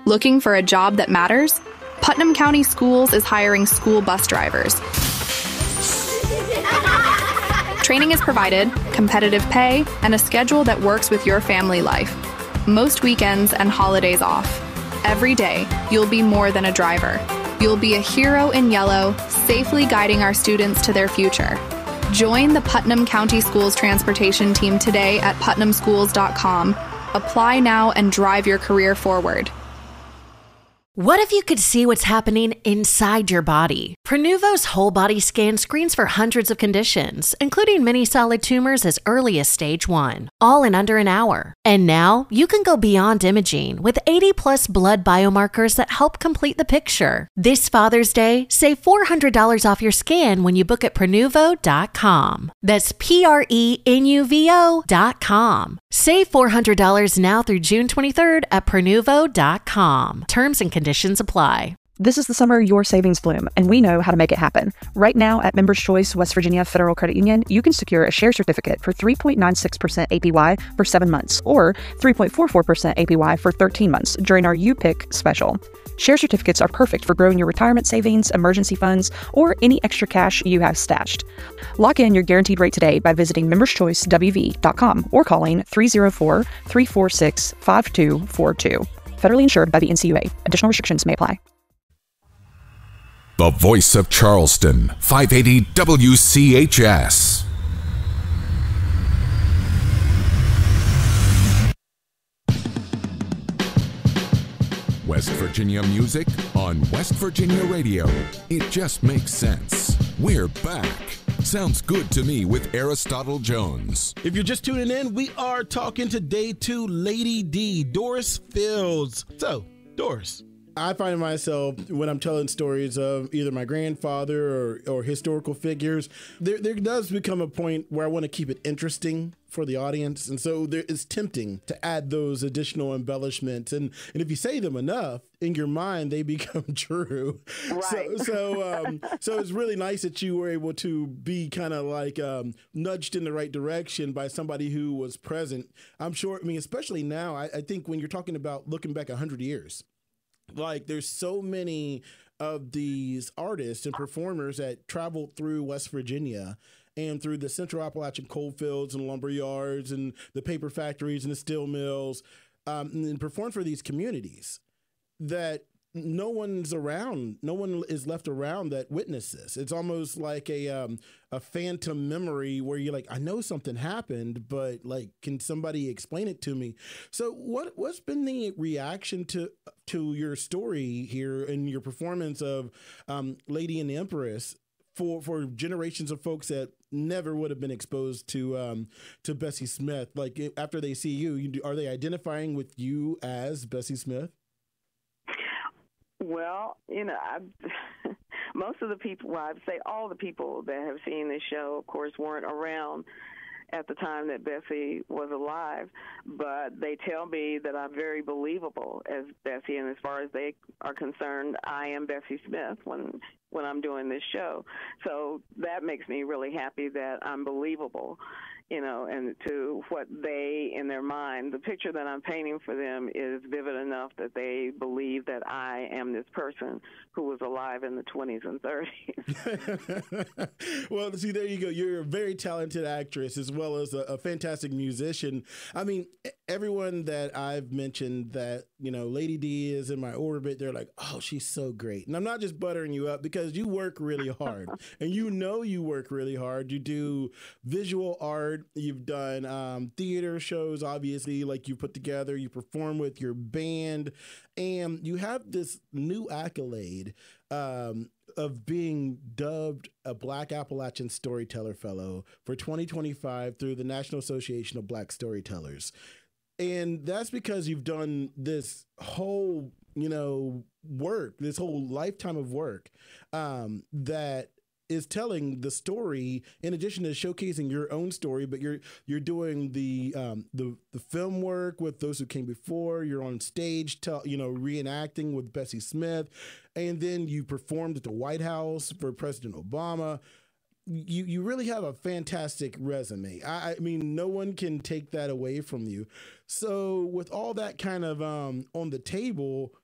Looking for a job that matters? Putnam County Schools is hiring school bus drivers. Training is provided, competitive pay, and a schedule that works with your family life. Most weekends and holidays off. Every day, you'll be more than a driver. You'll be a hero in yellow, safely guiding our students to their future. Join the Putnam County Schools transportation team today at putnamschools.com. Apply now and drive your career forward. What if you could see what's happening inside your body? Prenuvo's whole body scan screens for hundreds of conditions, including many solid tumors as early as stage 1, all in under an hour. And now you can go beyond imaging with 80+ blood biomarkers that help complete the picture. This Father's Day, save $400 off your scan when you book at Prenuvo.com. That's Prenuvo.com. Save $400 now through June 23rd at Prenuvo.com. Terms and conditions apply. This is the summer your savings bloom, and we know how to make it happen. Right now at Members Choice West Virginia Federal Credit Union, you can secure a share certificate for 3.96% APY for 7 months or 3.44% APY for 13 months during our U-Pick special. Share certificates are perfect for growing your retirement savings, emergency funds, or any extra cash you have stashed. Lock in your guaranteed rate today by visiting memberschoicewv.com or calling 304-346-5242. Federally insured by the NCUA. Additional restrictions may apply. The voice of Charleston, 580 WCHS. West Virginia music on West Virginia Radio. It just makes sense. We're back. Sounds good to me with Aristotle Jones. If you're just tuning in, we are talking to Day 2 Lady D, Doris Fields. So, Doris, I find myself, when I'm telling stories of either my grandfather or historical figures, there does become a point where I want to keep it interesting for the audience. And so it's tempting to add those additional embellishments. And if you say them enough, in your mind, they become true. Right. So it's really nice that you were able to be kind of like nudged in the right direction by somebody who was present. I'm sure, I mean, especially now, I think when you're talking about looking back 100 years, like there's so many of these artists and performers that traveled through West Virginia and through the Central Appalachian coal fields and lumber yards and the paper factories and the steel mills, and performed for these communities that no one is left around that witnesses. It's almost like a phantom memory where you're like, I know something happened, but like, can somebody explain it to me? So what's been the reaction to your story here and your performance of Lady and the Empress for generations of folks that never would have been exposed to Bessie Smith? Like after they see you, are they identifying with you as Bessie Smith? Well, most of the people, well, I'd say all the people that have seen this show, of course, weren't around at the time that Bessie was alive, but they tell me that I'm very believable as Bessie, and as far as they are concerned, I am Bessie Smith when I'm doing this show. So that makes me really happy that I'm believable, and to what they, in their mind, the picture that I'm painting for them is vivid enough that they believe that I am this person who was alive in the 20s and 30s. Well, see, there you go. You're a very talented actress as well as a fantastic musician. I mean, everyone that I've mentioned that, Lady D is in my orbit, they're like, oh, she's so great. And I'm not just buttering you up because you work really hard. And you work really hard. You do visual art. You've done theater shows, obviously, like you put together. You perform with your band. And you have this new accolade of being dubbed a Black Appalachian Storyteller Fellow for 2025 through the National Association of Black Storytellers. And that's because you've done this whole, work, this whole lifetime of work that is telling the story in addition to showcasing your own story, but you're doing the film work with those who came before. You're on stage, reenacting with Bessie Smith, and then you performed at the White House for President Obama. You really have a fantastic resume. I mean, no one can take that away from you. So with all that kind of on the table,